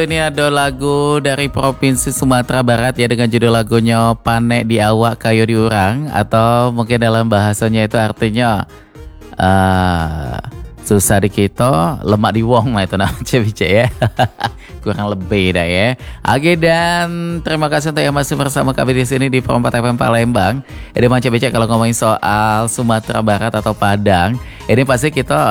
Ini ada lagu dari Provinsi Sumatera Barat ya dengan judul lagunya Panek di Awak Kayu Diurang, atau mungkin dalam bahasanya itu artinya susah di kita, lemak di wong lah itu nama cewek ya. Kurang lebih dah ya. Oke, dan terima kasih untuk yang masih bersama kami di sini di Perempat FM Palembang. Ini macam becek kalau ngomongin soal Sumatera Barat atau Padang. Ini pasti kita